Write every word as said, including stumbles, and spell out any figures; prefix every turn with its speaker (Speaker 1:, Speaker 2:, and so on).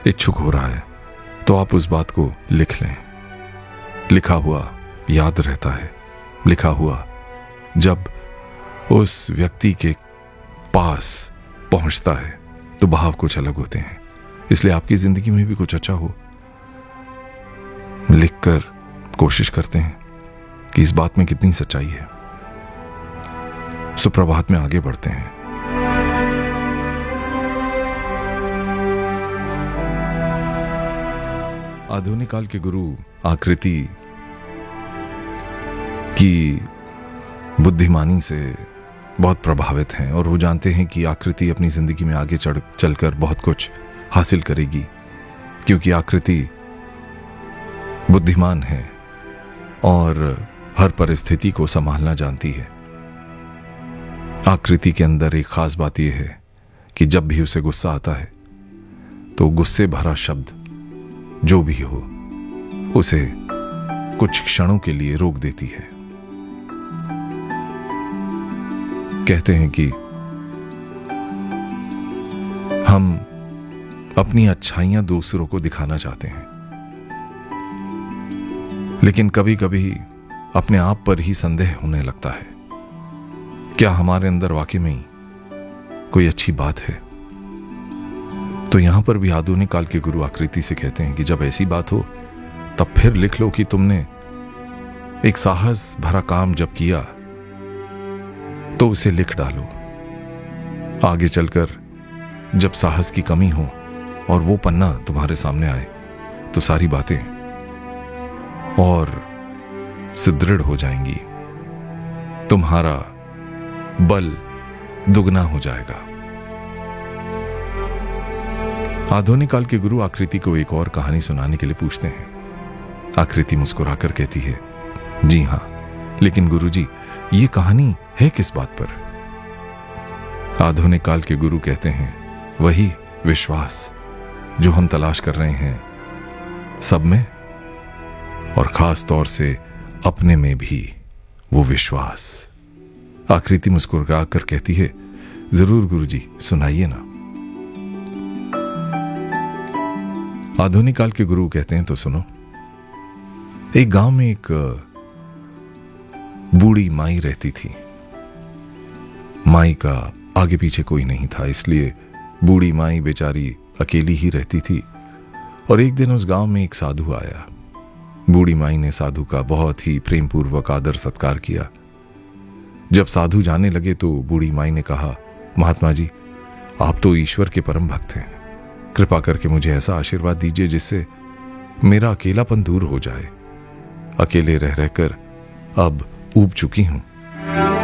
Speaker 1: इच्छुक हो रहा है तो आप उस बात को लिख लें। लिखा हुआ याद रहता है। लिखा हुआ जब उस व्यक्ति के पास पहुंचता है तो भाव कुछ अलग होते हैं। इसलिए आपकी जिंदगी में भी कुछ अच्छा हो, लिखकर कोशिश करते हैं कि इस बात में कितनी सच्चाई है। सुप्रभात में आगे बढ़ते हैं। आधुनिक काल के गुरु आकृति की बुद्धिमानी से बहुत प्रभावित हैं और वो जानते हैं कि आकृति अपनी जिंदगी में आगे चढ़ चलकर बहुत कुछ हासिल करेगी, क्योंकि आकृति बुद्धिमान है और हर परिस्थिति को संभालना जानती है। आकृति के अंदर एक खास बात यह है कि जब भी उसे गुस्सा आता है तो गुस्से भरा शब्द जो भी हो उसे कुछ क्षणों के लिए रोक देती है। कहते हैं कि हम अपनी अच्छाइयां दूसरों को दिखाना चाहते हैं, लेकिन कभी कभी अपने आप पर ही संदेह होने लगता है, क्या हमारे अंदर वाकई में कोई अच्छी बात है। तो यहां पर भी आधुनिक काल के गुरु आकृति से कहते हैं कि जब ऐसी बात हो तब फिर लिख लो कि तुमने एक साहस भरा काम जब किया तो उसे लिख डालो। आगे चलकर जब साहस की कमी हो और वो पन्ना तुम्हारे सामने आए तो सारी बातें और सुदृढ़ हो जाएंगी, तुम्हारा बल दुगना हो जाएगा। आधुनिक काल के गुरु आकृति को एक और कहानी सुनाने के लिए पूछते हैं। आकृति मुस्कुराकर कहती है, जी हां, लेकिन गुरुजी ये कहानी है किस बात पर। आधुनिक काल के गुरु कहते हैं, वही विश्वास जो हम तलाश कर रहे हैं सब में, और खास तौर से अपने में भी वो विश्वास। आकृति मुस्कुरा कर कहती है, जरूर गुरुजी सुनाइए ना। आधुनिक काल के गुरु कहते हैं, तो सुनो। एक गांव में एक बूढ़ी माई रहती थी। माई का आगे पीछे कोई नहीं था, इसलिए बूढ़ी माई बेचारी अकेली ही रहती थी। और एक दिन उस गांव में एक साधु आया। बूढ़ी माई ने साधु का बहुत ही प्रेम पूर्वक आदर सत्कार किया। जब साधु जाने लगे तो बूढ़ी माई ने कहा, महात्मा जी, आप तो ईश्वर के परम भक्त हैं, कृपा करके मुझे ऐसा आशीर्वाद दीजिए जिससे मेरा अकेलापन दूर हो जाए। अकेले रह रहकर अब ऊब चुकी हूं।